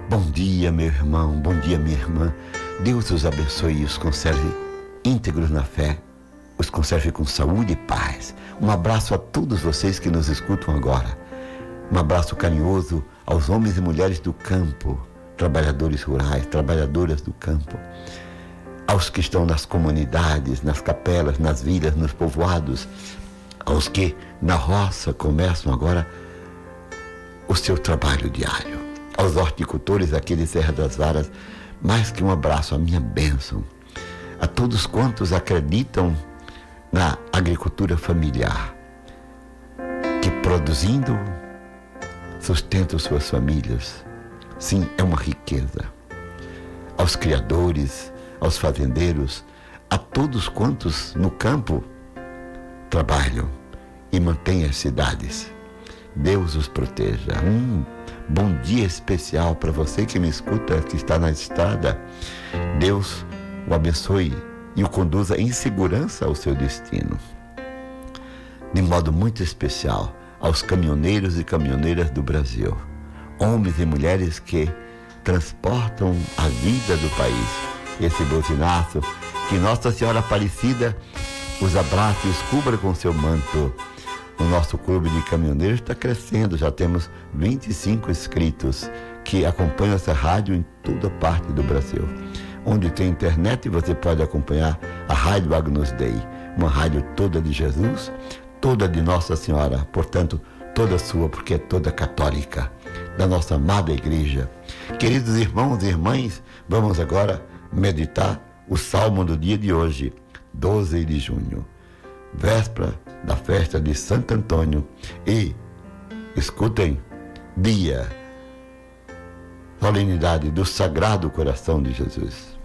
Bom dia, meu irmão, bom dia, minha irmã. Deus os abençoe e os conserve íntegros na fé, os conserve com saúde e paz. Um abraço a todos vocês que nos escutam agora. Um abraço carinhoso aos homens e mulheres do campo, trabalhadores rurais, trabalhadoras do campo, aos que estão nas comunidades, nas capelas, nas vilas, nos povoados, aos que na roça começam agora o seu trabalho diário, aos horticultores aqui de Serra das Varas, mais que um abraço, a minha bênção, a todos quantos acreditam na agricultura familiar, que produzindo sustentam suas famílias. Sim, é uma riqueza. Aos criadores, aos fazendeiros, a todos quantos no campo trabalham e mantêm as cidades. Deus os proteja. Bom dia especial para você que me escuta, que está na estrada. Deus o abençoe e o conduza em segurança ao seu destino. De modo muito especial aos caminhoneiros e caminhoneiras do Brasil, homens e mulheres que transportam a vida do país. Esse buzinaço, que Nossa Senhora Aparecida os abrace e os cubra com seu manto. O nosso clube de caminhoneiros está crescendo, já temos 25 inscritos que acompanham essa rádio em toda parte do Brasil. Onde tem internet você pode acompanhar a Rádio Agnus Dei, uma rádio toda de Jesus, toda de Nossa Senhora, portanto, toda sua, porque é toda católica, da nossa amada igreja. Queridos irmãos e irmãs, vamos agora meditar o salmo do dia de hoje, 12 de junho, véspera da festa de Santo Antônio e, escutem, dia, solenidade do Sagrado Coração de Jesus.